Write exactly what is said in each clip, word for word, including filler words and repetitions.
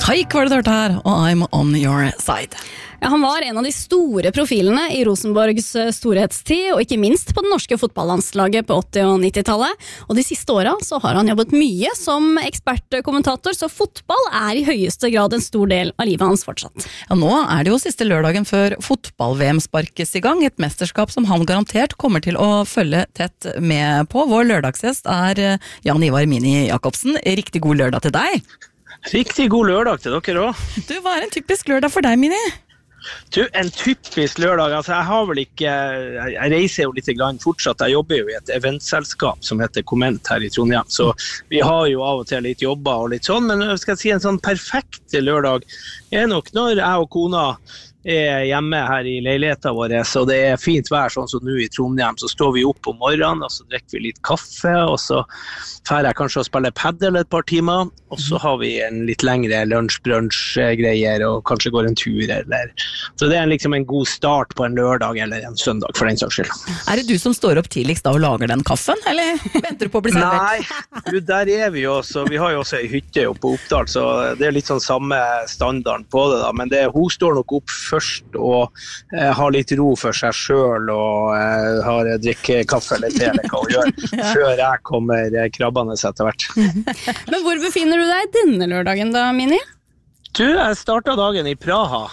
Haik var det du hørte her, og I'm on your side. Ja, han var en av de store profilene i Rosenborgs storhetstid, og ikke minst på det norske fotballandslaget på åtti- og nittitallet. Og de siste årene så har han jobbet mye som ekspertkommentator, så fotball er i høyeste grad en stor del av livet hans fortsatt. Ja, nå er det jo siste lørdagen før fotball-V M sparkes i gang, et mesterskap som han garantert kommer til å følge tett med på. Vår lørdagsgjest er Jan Ivar Mini Jakobsen. Riktig god lørdag til deg. Riktig god lørdag til dere også. Du, hva er en typisk lørdag for deg, Mini? Du, en typisk lørdag, altså jeg har vel ikke, jeg reiser jo litt grann fortsatt, jeg jobber jo i et eventselskap som heter Komment her i Trondheim, så vi har jo av og til litt jobber og litt sånn, men jeg skal si en sånn perfekt lørdag er nok når jeg og kona er hjemme her i leiligheten vår, så det er fint vær sånn som nå i Trondheim, så står vi opp om morgenen, og så drikker vi litt kaffe, og så fer jeg kanskje å spille paddle et par timer, og så har vi en litt lengre lunsj-brunch-greier, og kanskje går en tur, eller... Så det er liksom en god start på en lørdag eller en søndag, for den saks skyld. Er det du som står opp tidligst da og lager den kaffen, eller venter du på å bli servert? Nei, du, der er vi jo også, vi har jo også en hytte jo på Oppdal, så det er litt sånn samme standarden på det da, men det, hun står nok opp først og eh, har litt ro for seg selv og eh, har drikke kaffe eller te eller hva hun gjør, ja. Før jeg kommer eh, krabbende etter hvert. Men hvor befinner du deg denne lørdagen da, Mini? Du, jeg startet dagen i Praha,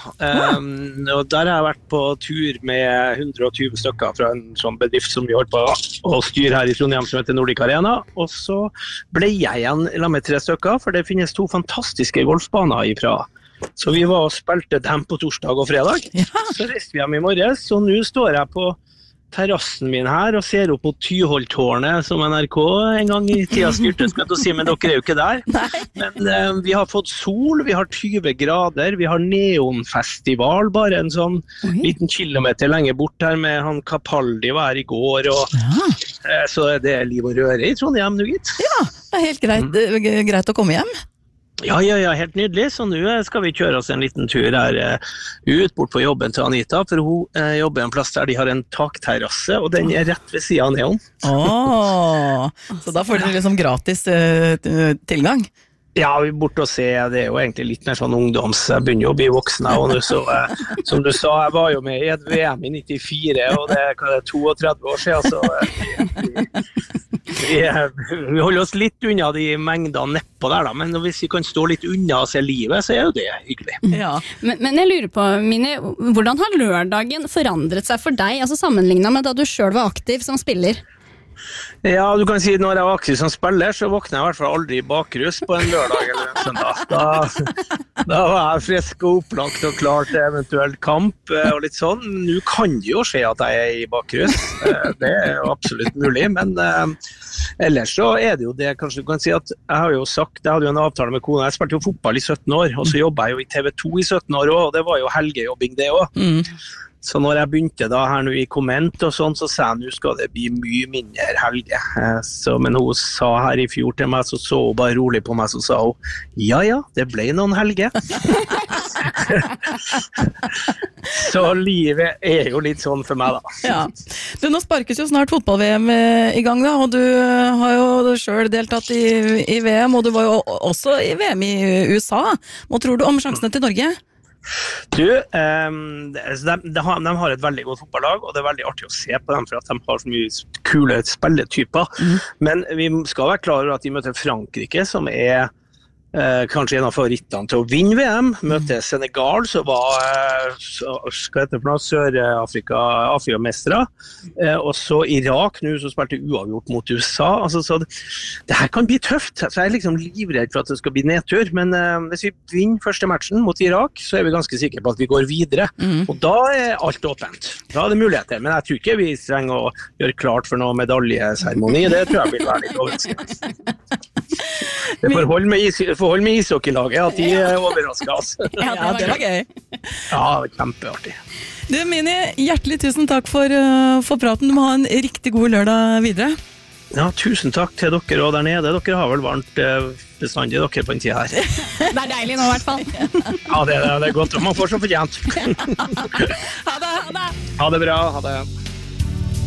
um, og der har jeg vært på tur med hundre og tjue stykker fra en sånn bedrift som vi holdt på å styre her i Trondheim som heter Nordic Arena, og så ble jeg igjen la med tre stykker, for det finnes to fantastiske golfbaner i Praha. Så vi var og spilte dem på torsdag og fredag, ja. Så reiste vi hjem i morges, så nå står jeg på terrassen min her og ser opp mot Tyholttårnet som N R K en gang i tida styrte, skal jeg si, men dere er jo ikke der. Nei. Men eh, vi har fått sol, vi har tyve grader, vi har neonfestival, bare en sånn Oi. Liten kilometer lenger bort her med han Capaldi var her i går, og ja. eh, så er det liv og røre i Trondheim nå, gitt. Ja, det er helt greit, mm. greit å komme hjem. Ja, ja, ja, helt nydelig. Så nå skal vi kjøre oss en liten tur her uh, ut bort på jobben til Anita, for hun uh, jobber en plass der de har en takterrasse, og den er rett ved siden av neon. Åh, så da får dere liksom gratis uh, tilgang? Ja, vi er borte og se, det er jo egentlig litt mer sånn ungdoms, jeg begynner jo å bli voksen og nå, så uh, som du sa, jeg var jo med i et V M i nittifire, og det er, det er trettito år siden, så uh, vi, vi, vi holder oss litt unna de mengdene nedpå der da, men hvis vi kan stå litt unna og se livet, så er jo det hyggelig. Ja. Men, men jeg lurer på, Mini, hvordan har lørdagen forandret seg for deg, altså sammenlignet med da du selv var aktiv som spiller? Ja, du kan si når jeg var aktiv som spiller, så våkner jeg i hvert fall aldri i bakrus på en lørdag eller en søndag. Da, da var jeg frisk og opplagt og klar til eventuelt kamp og litt sånn. Nå kan det jo skje at jeg er i bakrus, det er jo absolutt mulig, men eh, ellers så er det jo det, kanskje du kan si at jeg har jo sagt, jeg hadde jo en avtale med kona, jeg spilte jo fotball i sytten år, og så jobbet jeg jo i T V to i sytten år også, og det var jo helgejobbing det også. Mm. Så når jeg begynte da her nå i komment og sånn, så sa jeg, nå skal det bli mye mindre helge. Så, men hun sa her i fjor til meg, så så hun bare rolig på meg, så sa hun, ja ja, det ble noen helge. Så livet er jo litt sånn for meg da. Ja. Du, nå sparkes jo snart fotball-V M i gang da, og du har jo selv deltatt i, i V M, og du var jo også i V M i U S A. Hva tror du om sjansene til Norge? Du, um, de, de, har, de har et veldig godt fotballag, og det er veldig artig å se på dem, for at de har så mye kule spilletyper. Mm. Men vi skal være klare over at de møter Frankrike, som er Eh, kanskje en av favorittene til å vinne V M, møte Senegal, som var eh, så, skal hete for noe, Sør-Afrika Afrika-mestere, eh, og så Irak nå, som spilte uavgjort mot U S A. Altså, så det, det her kan bli tøft, så jeg er liksom livredd for at det skal bli nedtur, men eh, hvis vi vinner første matchen mot Irak, så er vi ganske sikre på at vi går videre, mm. og da er alt åpent. Da er det muligheter, men jeg tror ikke vi trenger å gjøre klart for noe medaljeseremoni, det tror jeg vil være litt overraskende. Det får holde med, is, får holde med ishockeylaget at de er overrasket oss. Ja, det var, det var gøy. Ja, kjempeartig. Du, Mini, hjertelig tusen takk for, uh, for praten. Du må ha en riktig god lørdag videre. Ja, tusen takk til dere og der nede. Dere har vel varmt uh, bestandig dere på en tid her. Det er deilig nå i hvert fall. Ja, det, det er godt. Man får så fortjent. Ha det, ha det. Ha det bra, ha det.